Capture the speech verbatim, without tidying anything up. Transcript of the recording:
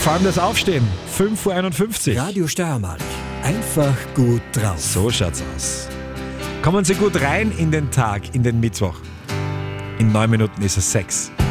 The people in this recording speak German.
Vor allem das Aufstehen. fünf Uhr einundfünfzig. Radio Steiermark. Einfach gut drauf. So schaut's aus. Kommen Sie gut rein in den Tag, in den Mittwoch. In neun Minuten ist es sechs.